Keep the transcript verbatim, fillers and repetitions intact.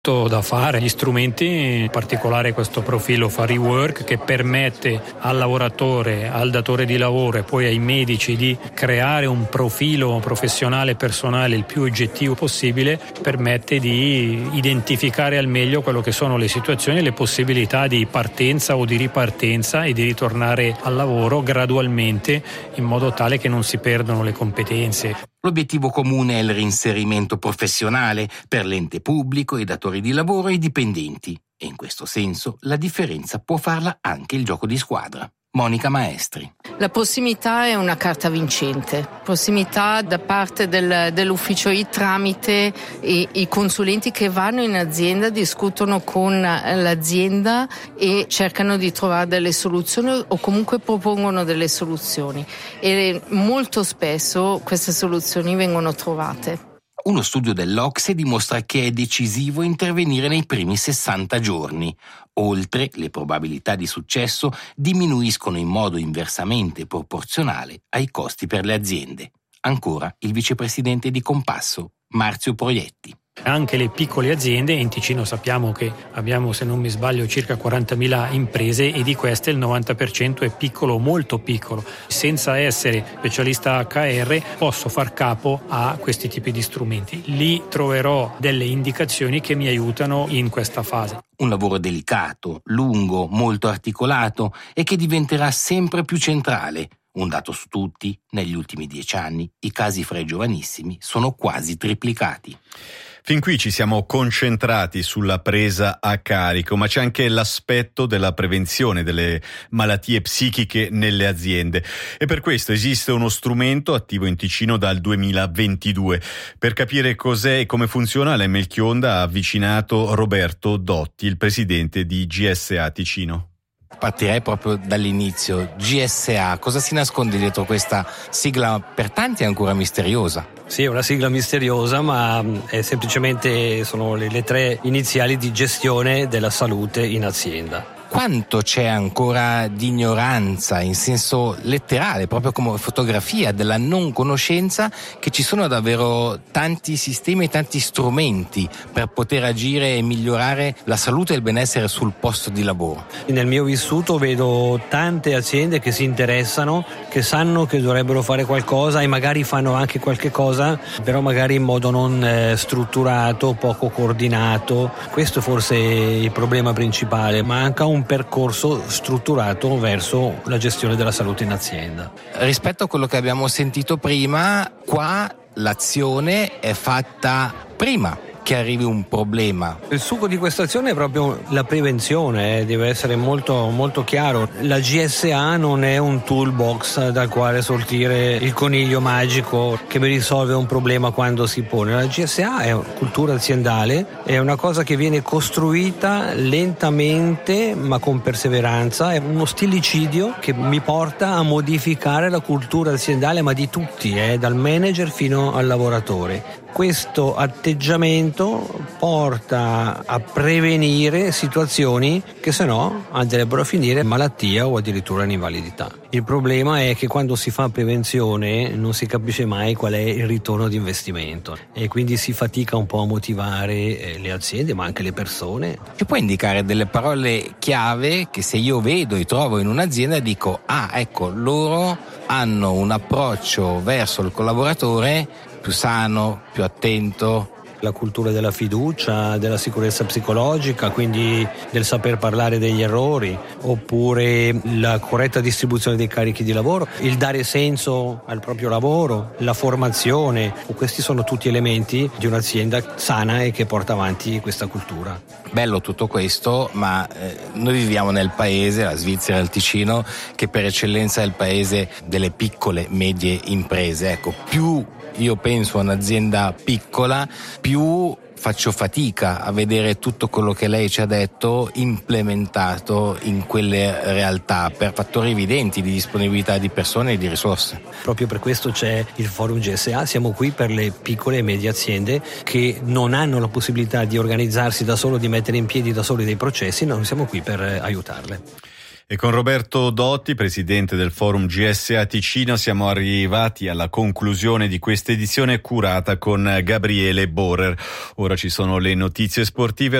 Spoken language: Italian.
Da fare gli strumenti, in particolare questo profilo fa rework che permette al lavoratore, al datore di lavoro e poi ai medici di creare un profilo professionale personale il più oggettivo possibile, permette di identificare al meglio quello che sono le situazioni e le possibilità di partenza o di ripartenza e di ritornare al lavoro gradualmente in modo tale che non si perdano le competenze. L'obiettivo comune è il reinserimento professionale per l'ente pubblico, i datori di lavoro e i dipendenti. E in questo senso la differenza può farla anche il gioco di squadra. Monica Maestri. La prossimità è una carta vincente. Prossimità da parte del, dell'ufficio I tramite i, i consulenti che vanno in azienda, discutono con l'azienda e cercano di trovare delle soluzioni o comunque propongono delle soluzioni. E molto spesso queste soluzioni vengono trovate. Uno studio dell'Ocse dimostra che è decisivo intervenire nei primi sessanta giorni. Oltre, le probabilità di successo diminuiscono in modo inversamente proporzionale ai costi per le aziende. Ancora il vicepresidente di Compasso, Marzio Proietti. Anche le piccole aziende, in Ticino sappiamo che abbiamo, se non mi sbaglio, circa quarantamila imprese e di queste il novanta per cento è piccolo o molto piccolo. Senza essere specialista acca erre posso far capo a questi tipi di strumenti. Lì troverò delle indicazioni che mi aiutano in questa fase. Un lavoro delicato, lungo, molto articolato e che diventerà sempre più centrale. Un dato su tutti, negli ultimi dieci anni i casi fra i giovanissimi sono quasi triplicati. Fin qui ci siamo concentrati sulla presa a carico, ma c'è anche l'aspetto della prevenzione delle malattie psichiche nelle aziende e per questo esiste uno strumento attivo in Ticino dal duemilaventidue. Per capire cos'è e come funziona, la Melchionda ha avvicinato Roberto Dotti, il presidente di G S A Ticino. Partirei proprio dall'inizio. G S A, cosa si nasconde dietro questa sigla per tanti ancora misteriosa? Sì, è una sigla misteriosa, ma è semplicemente sono le, le tre iniziali di gestione della salute in azienda. Quanto c'è ancora di ignoranza, in senso letterale, proprio come fotografia della non conoscenza, che ci sono davvero tanti sistemi e tanti strumenti per poter agire e migliorare la salute e il benessere sul posto di lavoro. Nel mio vissuto vedo tante aziende che si interessano, che sanno che dovrebbero fare qualcosa e magari fanno anche qualche cosa, però magari in modo non eh, strutturato, poco coordinato. Questo è forse il problema principale, manca un percorso strutturato verso la gestione della salute in azienda. Rispetto a quello che abbiamo sentito prima, qua l'azione è fatta prima che arrivi un problema. Il succo di questa azione è proprio la prevenzione, eh, deve essere molto molto chiaro. La G S A non è un toolbox dal quale sortire il coniglio magico che mi risolve un problema quando si pone. La G S A è cultura aziendale, è una cosa che viene costruita lentamente ma con perseveranza, è uno stilicidio che mi porta a modificare la cultura aziendale, ma di tutti, eh, dal manager fino al lavoratore. Questo atteggiamento porta a prevenire situazioni che se no andrebbero a finire in malattia o addirittura in invalidità. Il problema è che quando si fa prevenzione non si capisce mai qual è il ritorno di investimento e quindi si fatica un po' a motivare le aziende ma anche le persone. Ci puoi indicare delle parole chiave che se io vedo e trovo in un'azienda dico ah ecco, loro hanno un approccio verso il collaboratore più sano, più attento? La cultura della fiducia, della sicurezza psicologica, quindi del saper parlare degli errori, oppure la corretta distribuzione dei carichi di lavoro, il dare senso al proprio lavoro, la formazione. Questi sono tutti elementi di un'azienda sana e che porta avanti questa cultura. Bello tutto questo, ma eh, noi viviamo nel paese, la Svizzera e il Ticino, che per eccellenza è il paese delle piccole, medie imprese. Ecco, più io penso a un'azienda piccola, più faccio fatica a vedere tutto quello che lei ci ha detto implementato in quelle realtà per fattori evidenti di disponibilità di persone e di risorse. Proprio per questo c'è il Forum G S A, siamo qui per le piccole e medie aziende che non hanno la possibilità di organizzarsi da solo, di mettere in piedi da soli dei processi, noi siamo qui per aiutarle. E con Roberto Dotti, presidente del Forum G S A Ticino, siamo arrivati alla conclusione di questa edizione curata con Gabriele Borer. Ora ci sono le notizie sportive.